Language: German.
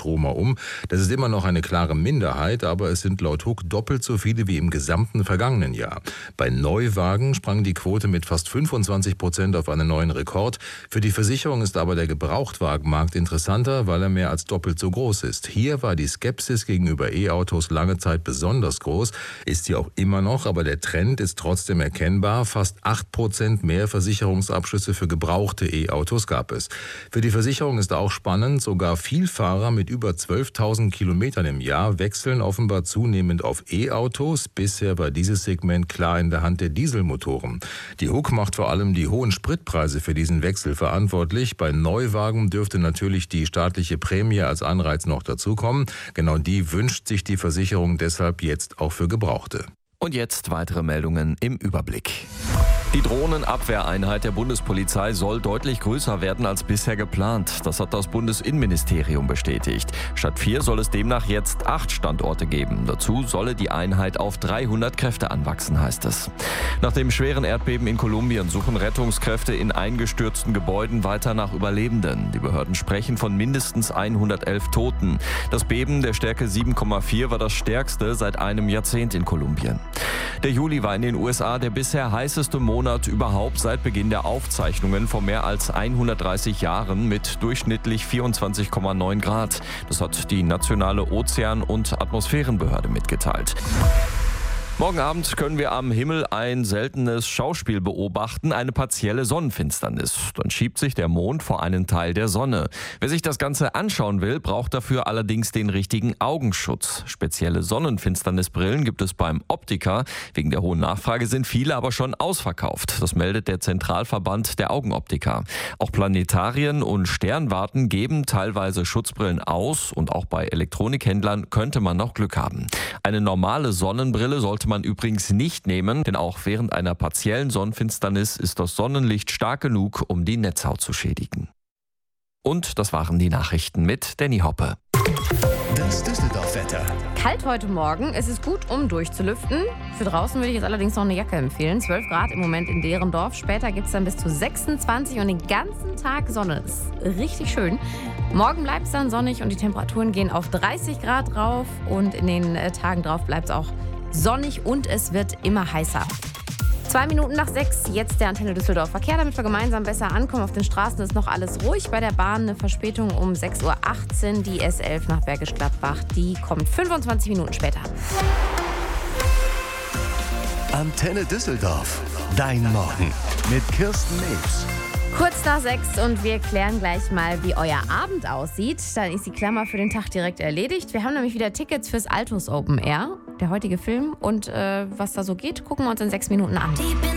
Ökostromer um. Das ist immer noch eine klare Minderheit, aber es sind laut Huck doppelt so viele wie im gesamten vergangenen Jahr. Bei Neuwagen sprang die Quote mit fast 25% auf einen neuen Rekord. Für die Versicherung ist aber der Gebrauchtwagenmarkt interessanter, weil er mehr als doppelt so groß ist. Hier war die Skepsis gegenüber E-Autos lange Zeit besonders groß, ist sie auch immer noch, aber der Trend ist trotzdem erkennbar. Fast 8% mehr Versicherungsabschlüsse für gebrauchte E-Autos gab es. Für die Versicherung ist auch spannend, sogar Vielfahrer mit über 12.000 Kilometern im Jahr wechseln offenbar zunehmend auf E-Autos. Bisher war dieses Segment klar in der Hand der Dieselmotoren. Die Huck macht vor allem die hohen Spritpreise für diesen Wechsel verantwortlich. Bei Neuwagen dürfte natürlich die staatliche Prämie als Anreiz noch dazukommen. Genau die wünscht sich die Versicherung deshalb jetzt auch für Gebrauchte. Und jetzt weitere Meldungen im Überblick. Die Drohnenabwehreinheit der Bundespolizei soll deutlich größer werden als bisher geplant. Das hat das Bundesinnenministerium bestätigt. Statt 4 soll es demnach jetzt 8 Standorte geben. Dazu solle die Einheit auf 300 Kräfte anwachsen, heißt es. Nach dem schweren Erdbeben in Kolumbien suchen Rettungskräfte in eingestürzten Gebäuden weiter nach Überlebenden. Die Behörden sprechen von mindestens 111 Toten. Das Beben der Stärke 7,4 war das stärkste seit einem Jahrzehnt in Kolumbien. Der Juli war in den USA der bisher heißeste Monat überhaupt seit Beginn der Aufzeichnungen vor mehr als 130 Jahren mit durchschnittlich 24,9 Grad. Das hat die Nationale Ozean- und Atmosphärenbehörde mitgeteilt. Morgen Abend können wir am Himmel ein seltenes Schauspiel beobachten, eine partielle Sonnenfinsternis. Dann schiebt sich der Mond vor einen Teil der Sonne. Wer sich das Ganze anschauen will, braucht dafür allerdings den richtigen Augenschutz. Spezielle Sonnenfinsternisbrillen gibt es beim Optiker. Wegen der hohen Nachfrage sind viele aber schon ausverkauft. Das meldet der Zentralverband der Augenoptiker. Auch Planetarien und Sternwarten geben teilweise Schutzbrillen aus und auch bei Elektronikhändlern könnte man noch Glück haben. Eine normale Sonnenbrille sollte man übrigens nicht nehmen, denn auch während einer partiellen Sonnenfinsternis ist das Sonnenlicht stark genug, um die Netzhaut zu schädigen. Und das waren die Nachrichten mit Danny Hoppe. Das Düsseldorf-Wetter. Kalt heute Morgen. Es ist gut, um durchzulüften. Für draußen würde ich jetzt allerdings noch eine Jacke empfehlen. 12 Grad im Moment in Derendorf. Später gibt es dann bis zu 26 und den ganzen Tag Sonne. Ist richtig schön. Morgen bleibt es dann sonnig und die Temperaturen gehen auf 30 Grad rauf. Und in den Tagen drauf bleibt es auch sonnig und es wird immer heißer. 2 Minuten nach 6, jetzt der Antenne Düsseldorf Verkehr, damit wir gemeinsam besser ankommen. Auf den Straßen ist noch alles ruhig. Bei der Bahn eine Verspätung um 6.18 Uhr. Die S11 nach Bergisch Gladbach, die kommt 25 Minuten später. Antenne Düsseldorf, dein Morgen mit Kirsten Nebs. Kurz nach 6 und wir klären gleich mal, wie euer Abend aussieht. Dann ist die Klammer für den Tag direkt erledigt. Wir haben nämlich wieder Tickets fürs Altus Open Air. Der heutige Film und was da so geht, gucken wir uns in 6 Minuten an.